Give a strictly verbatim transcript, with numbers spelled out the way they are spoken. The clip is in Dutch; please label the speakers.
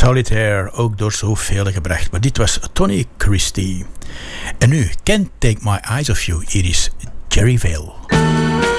Speaker 1: Solitaire, ook door zoveel gebracht. Maar dit was Tony Christie. En nu, Can't Take My Eyes Off You. Hier is Jerry Vale.